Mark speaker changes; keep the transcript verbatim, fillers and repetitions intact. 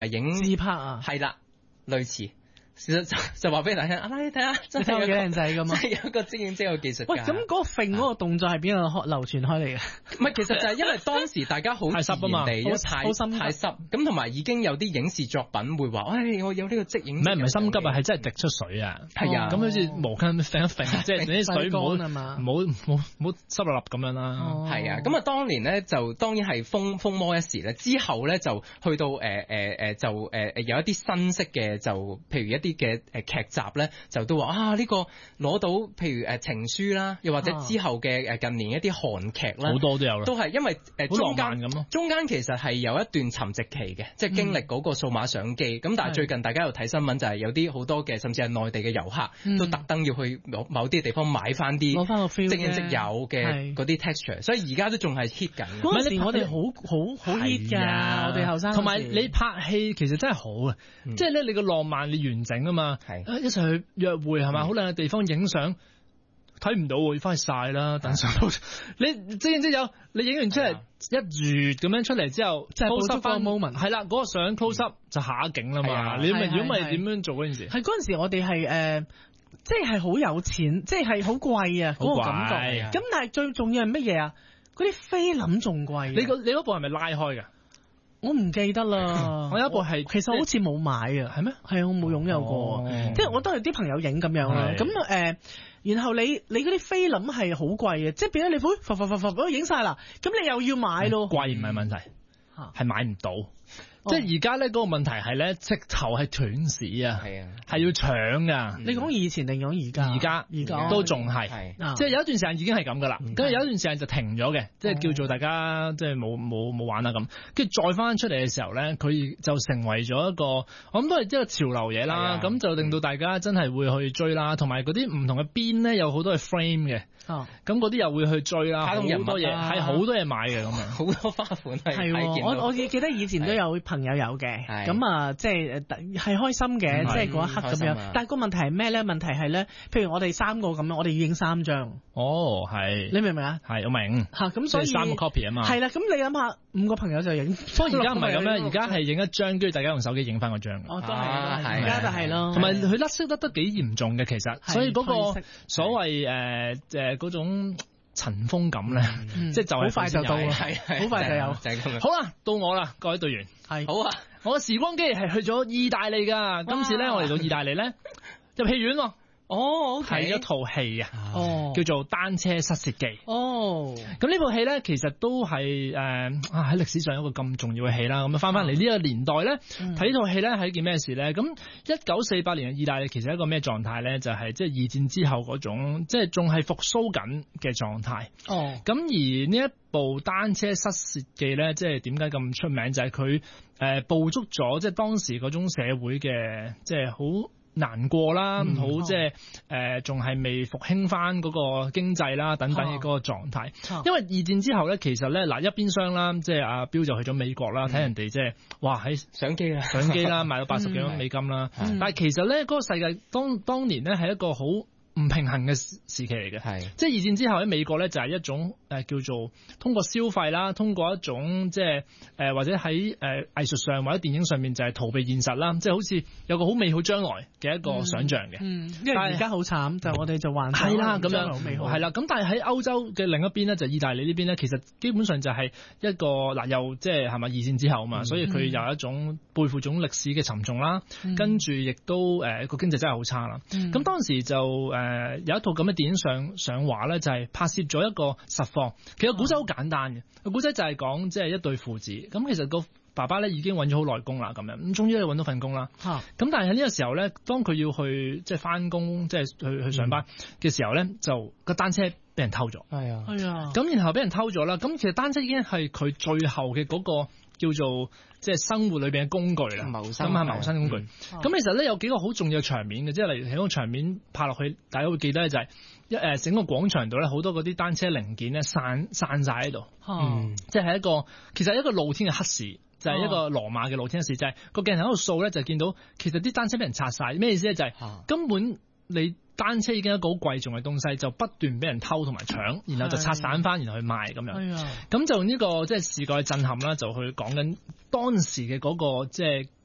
Speaker 1: 影
Speaker 2: 自拍啊，
Speaker 1: 係啦，類似。其實就就話俾大家聽，啊你睇下，真係有
Speaker 2: 幾靚仔咁啊！
Speaker 1: 真係有一個即影即有技術家。
Speaker 2: 喂，咁嗰個揈嗰個動作係邊個流傳開嚟嘅？
Speaker 1: 唔係，其實就係因為當時大家好
Speaker 3: 太濕啊嘛，
Speaker 1: 因為太
Speaker 2: 好心
Speaker 1: 太濕，咁同埋已經有啲影視作品會話，喂，我有呢個即影。
Speaker 3: 唔係唔係心急啊，係真係滴出水啊！
Speaker 1: 係啊，
Speaker 3: 咁好似毛巾揈一揈，即係啲水唔好
Speaker 2: 啊嘛，
Speaker 3: 唔好唔好唔好濕立立咁樣啦。
Speaker 1: 係啊，咁啊當年咧就當然係風風魔一時咧，之後咧就去到誒誒誒就誒誒有一啲新式嘅就譬如一啲嘅誒劇集咧就都話啊呢個攞到譬如誒情書啦，又或者之後嘅誒近年一啲韓劇啦，
Speaker 3: 好多都有啦，
Speaker 1: 都係因為誒中間
Speaker 3: 咁咯，
Speaker 1: 中間其實係有一段沉寂期嘅，即係經歷嗰個數碼相機。咁但係最近大家又睇新聞就係有啲好多嘅，甚至係內地嘅遊客都特登要去某某啲地方買翻啲
Speaker 2: 攞翻個 feel
Speaker 1: 即影即有嘅嗰啲 texture，所以而家都仲係 hit 緊。
Speaker 2: 嗰陣時我哋好好好 hit 㗎，我哋後生。
Speaker 3: 同埋你拍戲其實真係好啊，即係咧你個浪漫你完整啊嘛，一齊去約會係嘛，好靚嘅地方影相。睇唔到喎，要翻去曬啦，等上到你即影即有，你影完出嚟一月咁樣出嚟之後，
Speaker 2: 即係
Speaker 3: close
Speaker 2: up 翻 moment，
Speaker 3: 係啦，嗰個相 close up 就下一景啦嘛。你咪如果咪點樣做嗰件事？
Speaker 2: 係嗰陣時我哋係誒，即係好有錢，即係好貴啊嗰個感覺。咁但係最重要係乜嘢啊？嗰啲菲林仲貴。
Speaker 3: 你個你嗰部係咪拉開㗎？
Speaker 2: 我唔記得啦，
Speaker 3: 我有一部係
Speaker 2: 其實好似冇買啊，
Speaker 3: 係咩？
Speaker 2: 係啊，我冇擁有過，哦、即係我都係啲朋友影咁樣啦。咁誒、呃，然後你你嗰啲菲林係好貴嘅，即係變咗你會浮浮浮浮嗰影晒啦，咁你又要買咯。
Speaker 3: 貴唔係問題，係買唔到。即係而家咧嗰個問題係咧，直頭係斷市啊，係啊，係要搶噶。
Speaker 2: 你講以前定講而家？
Speaker 3: 而家而家都仲係，即係有一段時間已經係咁噶啦，跟住有一段時間就停咗嘅，即係叫做大家即係冇冇冇玩啦咁。跟住再翻出嚟嘅時候咧，佢就成為咗一個，我諗都係一個潮流嘢啦。咁就令到大家真係會去追啦，同埋嗰啲唔同嘅邊咧有好多係 frame 嘅，咁嗰啲又會去追啦，好多嘢係好多嘢買嘅咁啊，
Speaker 1: 好多花款係。
Speaker 2: 係我我記得以前都有朋友有嘅，咁啊，即係係開心嘅，即係嗰一刻咁樣。但係個問題係咩咧？問題係咧，譬如我哋三個咁樣，我哋要影三張。
Speaker 3: 哦，係。你
Speaker 2: 明唔明啊？
Speaker 3: 係，我明。
Speaker 2: 嚇，咁所以
Speaker 3: 三個 copy 啊嘛。
Speaker 2: 係啦，咁你諗下，五個朋友就影。
Speaker 3: 不過而家唔係咁樣，而家係影一張，跟住大家用手機影翻嗰張。
Speaker 2: 哦，都係，而家就係咯。
Speaker 3: 同埋佢甩色得得幾嚴重嘅，其實。所以嗰個所謂誒誒嗰種塵封感咧，即係就係
Speaker 2: 好快就到啦，好快就有。
Speaker 3: 就係咁樣。好啦，到我啦，各位隊員。
Speaker 2: 係。
Speaker 1: 好啊。
Speaker 3: 我嘅時光機係去咗意大利㗎，今次咧我嚟到意大利咧入戲院喎。
Speaker 1: 哦，
Speaker 3: 睇一套戲啊，
Speaker 2: 哦，
Speaker 3: 叫做《單車失竊記》。
Speaker 2: 哦，
Speaker 3: 咁呢部戲咧，其實都係誒啊喺歷史上一個咁重要嘅戲啦。咁啊翻翻嚟呢個年代咧，睇呢套戲咧係一件咩事咧？咁一九四八年嘅意大利其實係一個咩狀態咧？就係即係二戰之後嗰種，即係仲係復甦緊嘅狀態。
Speaker 2: 哦，
Speaker 3: 咁而呢一部《單車失竊記》咧，即係點解咁出名？就係佢誒捕捉咗即係當時嗰種社會嘅即係好難過啦，好即係誒，仲係未復興翻嗰個經濟啦，等等嘅嗰個狀態。哦、因為二戰之後咧，其實咧嗱一邊廂啦，即係阿彪就去咗美國啦，睇、嗯、人哋即係哇喺相機啦，相機啦，賣到八十幾蚊美金啦。嗯、但係其實咧，嗰、嗰個世界當當年咧係一個好唔平衡嘅時期嚟嘅，係即係二戰之後喺美國咧就係一種誒、呃、叫做通過消費啦，通過一種即係誒或者喺誒藝術上或者電影上面就係逃避現實啦，即係好似有個好美好將來嘅一個想像嘅、嗯。嗯，因為而家好慘，就我哋就幻想係啦咁樣，好美好係啦。咁但係喺歐洲嘅另一邊咧，就意大利呢邊咧，其實基本上就係一個嗱又即係係咪二戰之後啊嘛，嗯、所以佢有一種背負種歷史嘅沉重啦，嗯、跟住亦都誒個、呃、經濟真係好差啦。咁、嗯、當時就誒。呃誒，有一套咁嘅電影上上畫咧，就係拍攝咗一個實況。其實古仔好簡單嘅，個古仔就係講即係一對父子。咁其實個爸爸咧已經揾咗好耐工啦，咁樣咁終於咧揾到份工啦。咁、啊、但係喺呢個時候咧，當佢要去即係翻工，即係去去上班嘅時候咧，嗯、就個單車俾人偷咗。係啊，係啊。咁然後俾人偷咗啦。咁其實單車已經係佢最後嘅嗰個叫做即係生活裏邊嘅工具啦，謀生咁係謀生工具。咁、嗯、其實咧有幾個好重要嘅場面嘅，即係例如喺個場面拍落去，大家會記得就係一誒整個廣場度咧，好多嗰啲單車零件咧散散晒喺度，嗯，即係一個其實一個露天嘅黑市，就係、是、一個羅馬嘅露天黑市，就係、是、個鏡頭喺度掃咧，就見到其實啲單車俾人拆晒，咩意思咧？就係、是、根本你單車已經係一個好貴重嘅東西，就不斷俾人偷同埋搶，然後就拆散翻，然後去賣咁樣。係啊，咁就呢個即係視覺震撼啦，就去講緊當時嘅嗰個即係